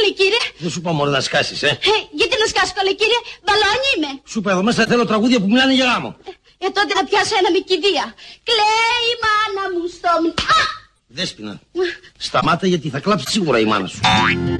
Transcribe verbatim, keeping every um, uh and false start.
καλέ κύριε. Δεν σου είπα μωρέ να σκάσεις, ε. ε γιατί να σκάσω καλέ κύριε, μπαλόνι είμαι. Σου είπα εδώ μέσα θέλω τραγούδια που μιλάνε για γάμο. Ε, ε τότε να πιάσω ένα με κηδεία. Κλαίει η μάνα μου στο... Α! Δέσποινα, σταμάτα γιατί θα κλάψει σίγουρα η μάνα σου.